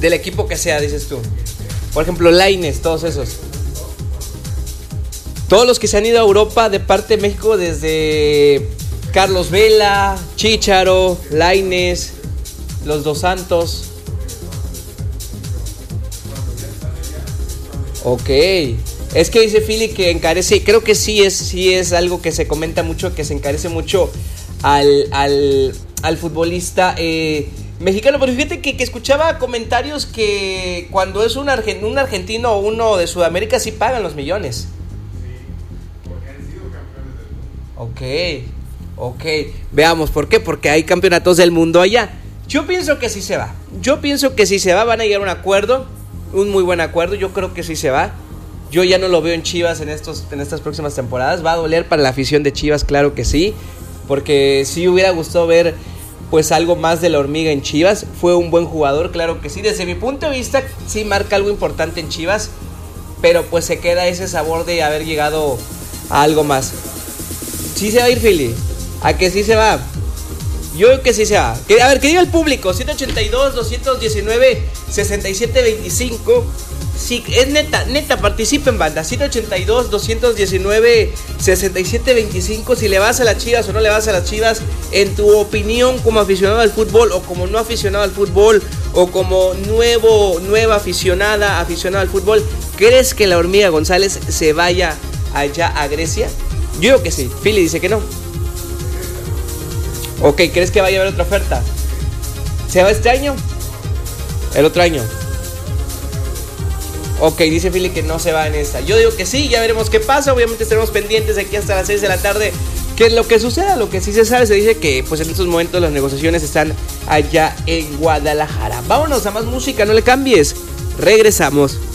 Del equipo que sea, dices tú. Por ejemplo, Lainez, todos esos. Todos los que se han ido a Europa de parte de México, desde Carlos Vela, Chícharo, Lainez, los Dos Santos. Ok. Es que dice Philly que encarece, creo que sí es algo que se comenta mucho, que se encarece mucho al futbolista mexicano. Pero fíjate que escuchaba comentarios que cuando es un argentino o uno de Sudamérica sí pagan los millones. Ok, veamos, ¿por qué? Porque hay campeonatos del mundo allá. Yo pienso que sí se va, van a llegar a un acuerdo, un muy buen acuerdo, yo creo que sí se va. Yo ya no lo veo en Chivas en estas próximas temporadas, va a doler para la afición de Chivas, claro que sí, porque sí hubiera gustado ver pues algo más de la hormiga en Chivas. Fue un buen jugador, claro que sí, desde mi punto de vista sí marca algo importante en Chivas, pero pues se queda ese sabor de haber llegado a algo más. Sí se va a ir Philly, ¿a que sí se va? Yo creo que sí se va. A ver, que diga el público, 182-219-6725. Sí, es neta, participen, banda. 182-219-6725. Si le vas a las Chivas o no le vas a las Chivas, en tu opinión como aficionado al fútbol o como no aficionado al fútbol o como nueva aficionado al fútbol, ¿crees que la Hormiga González se vaya allá a Grecia? Yo digo que sí. Philly dice que no. Ok, ¿crees que vaya a haber otra oferta? ¿Se va este año? ¿El otro año? Ok, dice Philly que no se va en esta. Yo digo que sí, ya veremos qué pasa. Obviamente estaremos pendientes de aquí hasta las 6 de la tarde. Que es lo que suceda, lo que sí se sabe, se dice que pues en estos momentos las negociaciones están allá en Guadalajara. Vámonos a más música, no le cambies. Regresamos.